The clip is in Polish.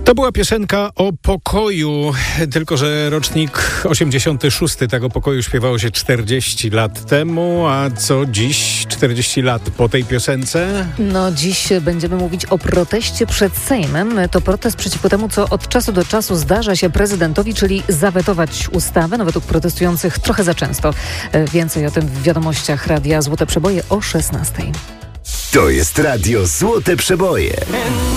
To była piosenka o pokoju, tylko że rocznik 86 tego pokoju śpiewało się 40 lat temu, a co dziś, 40 lat po tej piosence? No dziś będziemy mówić o proteście przed Sejmem. To protest przeciwko temu, co od czasu do czasu zdarza się prezydentowi, czyli zawetować ustawę, no według protestujących trochę za często. Więcej o tym w wiadomościach Radia Złote Przeboje o 16:00. To jest Radio Złote Przeboje.